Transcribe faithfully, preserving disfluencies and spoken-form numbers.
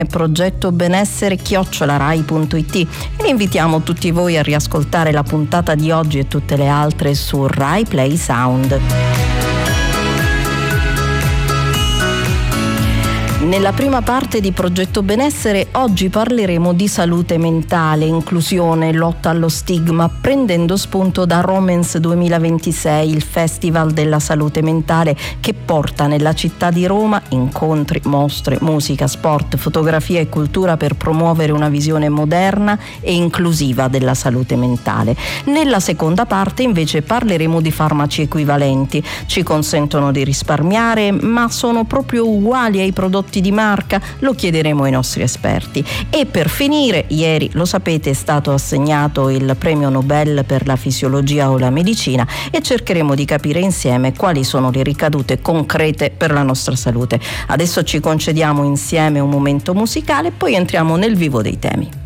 progetto benessere chiocciola rai punto it e invitiamo tutti voi a riascoltare la puntata di oggi e tutte le altre su Rai Play Sound. Nella prima parte di Progetto Benessere oggi parleremo di salute mentale, inclusione, lotta allo stigma, prendendo spunto da Romance duemilaventisei, il Festival della Salute Mentale che porta nella città di Roma incontri, mostre, musica, sport, fotografia e cultura per promuovere una visione moderna e inclusiva della salute mentale. Nella seconda parte invece parleremo di farmaci equivalenti. Ci consentono di risparmiare, ma sono proprio uguali ai prodotti di marca? Lo chiederemo ai nostri esperti. E per finire, ieri, lo sapete, è stato assegnato il premio Nobel per la fisiologia o la medicina e cercheremo di capire insieme quali sono le ricadute concrete per la nostra salute. Adesso ci concediamo insieme un momento musicale e poi entriamo nel vivo dei temi.